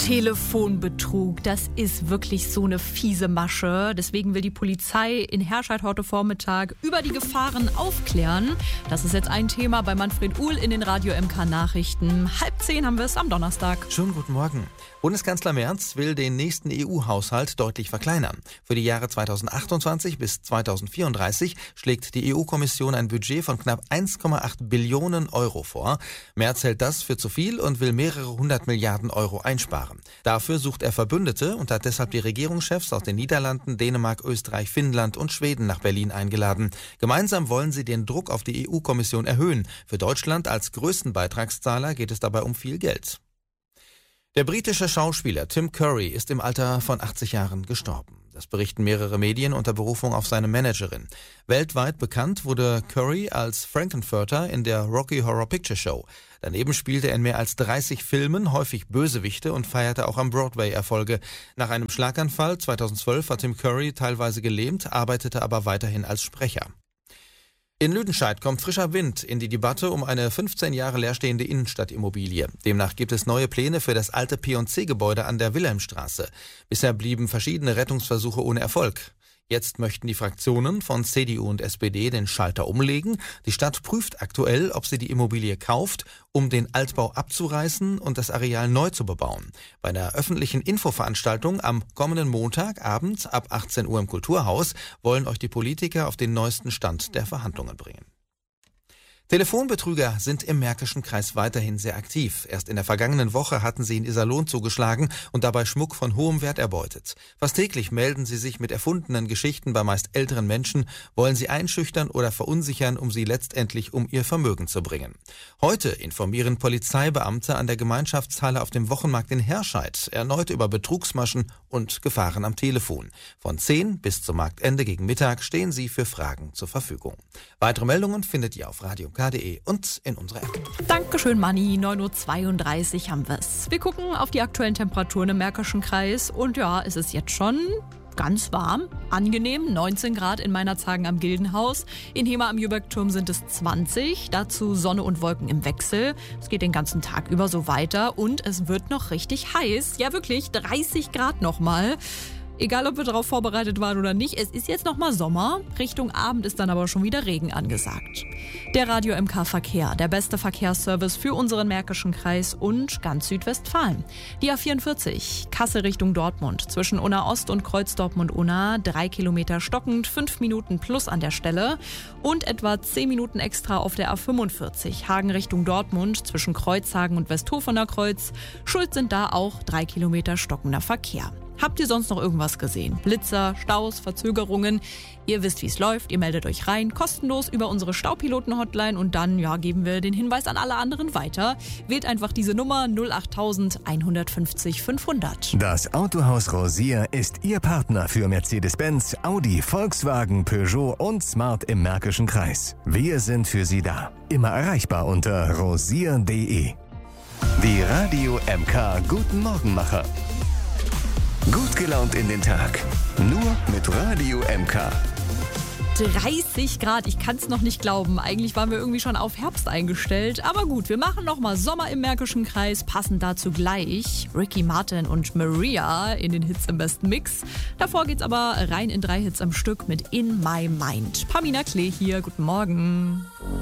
Telefonbetrug, das ist wirklich so eine fiese Masche. Deswegen will die Polizei in Herscheid heute Vormittag über die Gefahren aufklären. Das ist jetzt ein Thema bei Manfred Uhl in den Radio MK Nachrichten. 9:30 haben wir es am Donnerstag. Schönen guten Morgen. Bundeskanzler Merz will den nächsten EU-Haushalt deutlich verkleinern. Für die Jahre 2028 bis 2034 schlägt die EU-Kommission ein Budget von knapp 1,8 Billionen Euro vor. Merz hält das für zu viel und will mehrere 100 Milliarden Euro einsparen. Dafür sucht er Verbündete und hat deshalb die Regierungschefs aus den Niederlanden, Dänemark, Österreich, Finnland und Schweden nach Berlin eingeladen. Gemeinsam wollen sie den Druck auf die EU-Kommission erhöhen. Für Deutschland als größten Beitragszahler geht es dabei um viel Geld. Der britische Schauspieler Tim Curry ist im Alter von 80 Jahren gestorben. Das berichten mehrere Medien unter Berufung auf seine Managerin. Weltweit bekannt wurde Curry als Frankenfurter in der Rocky Horror Picture Show. Daneben spielte er in mehr als 30 Filmen, häufig Bösewichte, und feierte auch am Broadway Erfolge. Nach einem Schlaganfall 2012 war Tim Curry teilweise gelähmt, arbeitete aber weiterhin als Sprecher. In Lüdenscheid kommt frischer Wind in die Debatte um eine 15 Jahre leerstehende Innenstadtimmobilie. Demnach gibt es neue Pläne für das alte P&C-Gebäude an der Wilhelmstraße. Bisher blieben verschiedene Rettungsversuche ohne Erfolg. Jetzt möchten die Fraktionen von CDU und SPD den Schalter umlegen. Die Stadt prüft aktuell, ob sie die Immobilie kauft, um den Altbau abzureißen und das Areal neu zu bebauen. Bei einer öffentlichen Infoveranstaltung am kommenden Montagabend ab 18 Uhr im Kulturhaus wollen euch die Politiker auf den neuesten Stand der Verhandlungen bringen. Telefonbetrüger sind im Märkischen Kreis weiterhin sehr aktiv. Erst in der vergangenen Woche hatten sie in Iserlohn zugeschlagen und dabei Schmuck von hohem Wert erbeutet. Fast täglich melden sie sich mit erfundenen Geschichten bei meist älteren Menschen, wollen sie einschüchtern oder verunsichern, um sie letztendlich um ihr Vermögen zu bringen. Heute informieren Polizeibeamte an der Gemeinschaftshalle auf dem Wochenmarkt in Herscheid erneut über Betrugsmaschen und Gefahren am Telefon. Von 10 bis zum Marktende gegen Mittag stehen sie für Fragen zur Verfügung. Weitere Meldungen findet ihr auf radiomk.de und in unserer App. Dankeschön, Manni. 9:32 Uhr haben wir es. Wir gucken auf die aktuellen Temperaturen im Märkischen Kreis. Und ja, es ist jetzt schon ganz warm, angenehm, 19 Grad in Meinerzhagen am Gildenhaus. In Hema am Jübergturm sind es 20, dazu Sonne und Wolken im Wechsel. Es geht den ganzen Tag über so weiter und es wird noch richtig heiß. Ja wirklich, 30 Grad nochmal. Egal, ob wir darauf vorbereitet waren oder nicht, es ist jetzt nochmal Sommer. Richtung Abend ist dann aber schon wieder Regen angesagt. Der Radio MK Verkehr, der beste Verkehrsservice für unseren Märkischen Kreis und ganz Südwestfalen. Die A44, Kassel Richtung Dortmund, zwischen Unna Ost und Kreuz Dortmund-Unna, 3 Kilometer stockend, 5 Minuten plus an der Stelle und etwa 10 Minuten extra auf der A45, Hagen Richtung Dortmund, zwischen Kreuzhagen und Westhofener Kreuz. Schuld sind da auch 3 Kilometer stockender Verkehr. Habt ihr sonst noch irgendwas gesehen? Blitzer, Staus, Verzögerungen? Ihr wisst, wie es läuft. Ihr meldet euch rein, kostenlos über unsere Staupiloten-Hotline und dann geben wir den Hinweis an alle anderen weiter. Wählt einfach diese Nummer 08000 150 500. Das Autohaus Rosier ist Ihr Partner für Mercedes-Benz, Audi, Volkswagen, Peugeot und Smart im Märkischen Kreis. Wir sind für Sie da. Immer erreichbar unter rosier.de. Die Radio MK Guten Morgenmacher. Gut gelaunt in den Tag. Nur mit Radio MK. 30 Grad, ich kann es noch nicht glauben. Eigentlich waren wir irgendwie schon auf Herbst eingestellt. Aber gut, wir machen nochmal Sommer im Märkischen Kreis. Passend dazu gleich Ricky Martin und Maria in den Hits im besten Mix. Davor geht's aber rein in 3 Hits am Stück mit In My Mind. Pamina Klee hier, guten Morgen.